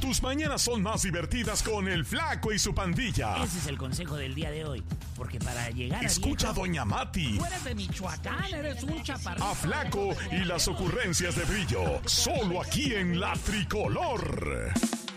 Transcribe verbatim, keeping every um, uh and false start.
tus mañanas son más divertidas con el Flaco y su pandilla. Ese es el consejo del día de hoy. Porque para llegar a Escucha viejo, a Doña Mati. Tú eres de Michoacán, eres un chaparrito. A Flaco y las ocurrencias de Brillo. Solo aquí en La Tricolor.